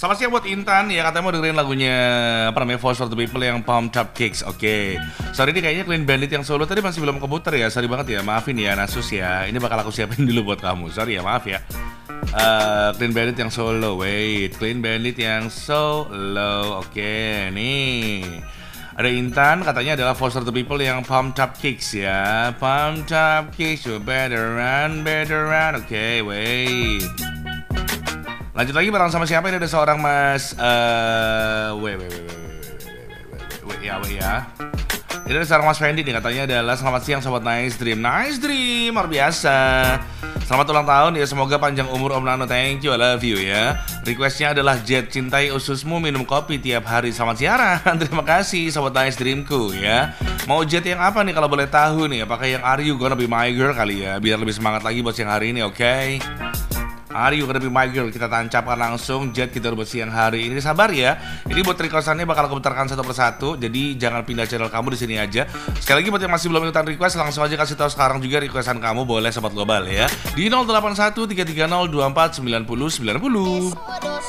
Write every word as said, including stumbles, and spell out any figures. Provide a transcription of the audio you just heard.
Selamat siang buat Intan ya, katanya mau dengerin lagunya apa namanya Voice for the People yang Palm Top Kicks. Oke, okay. Sorry ini kayaknya Clean Bandit yang solo tadi masih belum keputar ya. Sorry banget ya, maafin ya Nasus ya. Ini bakal aku siapin dulu buat kamu. Sorry ya, maaf ya. Uh, Clean Bandit yang solo, wait, Clean Bandit yang solo. Oke, okay, nih ada Intan, katanya adalah Voice for the People yang Palm Top Kicks ya. Palm Top Kicks, you better run, better run. Oke, okay, wait. Lanjut lagi bareng sama siapa ini, ada seorang mas uh, wait, wait, wait, wait, wait, wait, ya, wait ya. Ini ada seorang mas Fendi nih, katanya adalah selamat siang sobat Nice Dream. Nice Dream, luar biasa. Selamat ulang tahun ya, semoga panjang umur Om Nano, thank you, I love you ya. Requestnya adalah Jet, cintai ususmu, minum kopi tiap hari. Selamat siaran, terima kasih sobat Nice Dreamku ya. Mau Jet yang apa nih kalau boleh tahu nih? Apakah yang Are You Gonna Be My Girl kali ya, biar lebih semangat lagi buat siang hari ini, oke? Okay? Are You Gonna Be My Girl, kita tancapkan langsung Jet kita buat siang hari ini. Sabar ya, ini buat requestannya bakal aku putarkan satu persatu, jadi jangan pindah channel kamu di sini aja. Sekali lagi buat yang masih belum ikutan request, langsung aja kasih tahu sekarang juga requestan kamu, boleh sobat global ya, di nol delapan satu tiga tiga nol dua empat sembilan nol sembilan nol.